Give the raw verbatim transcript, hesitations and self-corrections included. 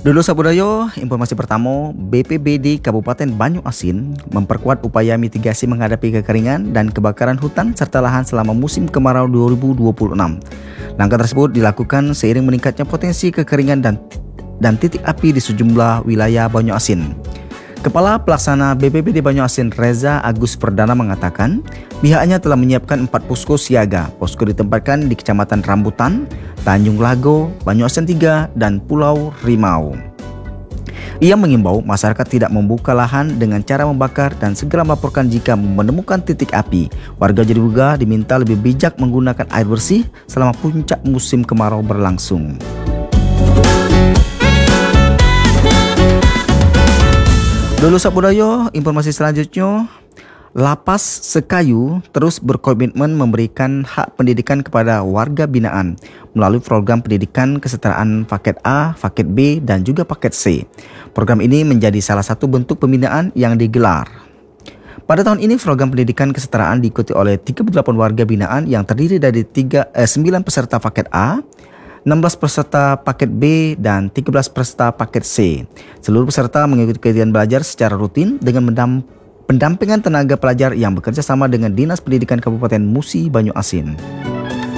Dulu Sabudayo, informasi pertama, B P B D Kabupaten Banyuasin memperkuat upaya mitigasi menghadapi kekeringan dan kebakaran hutan serta lahan selama musim kemarau dua ribu dua puluh enam. Langkah tersebut dilakukan seiring meningkatnya potensi kekeringan dan dan titik api di sejumlah wilayah Banyuasin. Kepala Pelaksana B P B D Banyuasin Reza Agus Perdana mengatakan, pihaknya telah menyiapkan empat posko siaga. Posko ditempatkan di Kecamatan Rambutan, Tanjung Lago, Banyuasin tiga, dan Pulau Rimau. Ia mengimbau masyarakat tidak membuka lahan dengan cara membakar dan segera melaporkan jika menemukan titik api. Warga juga diminta lebih bijak menggunakan air bersih selama puncak musim kemarau berlangsung. Dulu Sabudayo, informasi selanjutnya, Lapas Sekayu terus berkomitmen memberikan hak pendidikan kepada warga binaan melalui program pendidikan kesetaraan paket A, paket B, dan juga paket C. Program ini menjadi salah satu bentuk pembinaan yang digelar. Pada tahun ini, program pendidikan kesetaraan diikuti oleh tiga puluh delapan warga binaan yang terdiri dari tiga, eh, sembilan peserta paket A, enam belas peserta paket B, dan tiga belas peserta paket C. Seluruh peserta mengikuti kegiatan belajar secara rutin dengan mendampingi pendampingan tenaga pelajar yang bekerja sama dengan Dinas Pendidikan Kabupaten Musi Banyuasin.